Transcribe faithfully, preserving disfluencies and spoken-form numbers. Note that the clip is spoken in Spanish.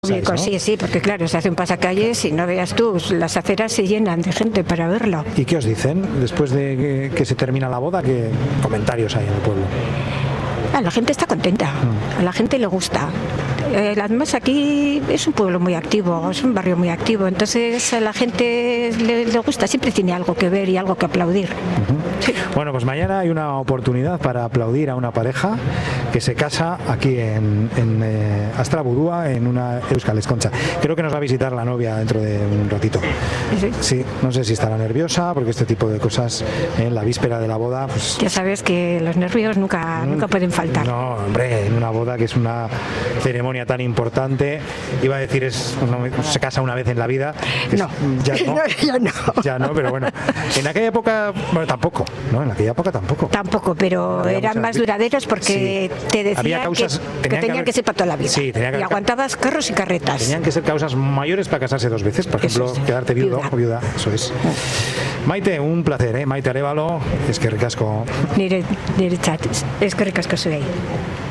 Público, ¿no? Sí, sí, porque claro, se hace un pasacalles y no veas tú, las aceras se llenan de gente para verlo. ¿Y qué os dicen después de que, que se termina la boda? ¿Qué comentarios hay en el pueblo? Ah, la gente está contenta, a la gente le gusta. Eh, además aquí es un pueblo muy activo, es un barrio muy activo, entonces a la gente le, le gusta, siempre tiene algo que ver y algo que aplaudir. Uh-huh. Sí. Bueno, pues mañana hay una oportunidad para aplaudir a una pareja que se casa aquí en, en eh, Astraburúa, en una Euskal Esconcha. Creo que nos va a visitar la novia dentro de un ratito. Sí, sí no sé si estará nerviosa, porque este tipo de cosas en la víspera de la boda... Pues, ya sabes que los nervios nunca, nunca pueden faltar. No, hombre, en una boda que es una ceremonia tan importante, iba a decir es no, se casa una vez en la vida. Es, no. Ya no, no, ya no. Ya no, pero bueno, en aquella época, bueno, tampoco, ¿no? En aquella época tampoco. Tampoco, pero eran más duraderos porque sí. te decían causas, que, que tenían que, haber, que ser para toda la vida. Sí, tenía que y aguantabas carros y carretas. Tenían que ser causas mayores para casarse dos veces, por ejemplo, es, quedarte viudo o viuda, eso es. Maite, un placer, ¿eh? Maite Arévalo, es que ricasco. Nire, nire chat, es que ricasco soy.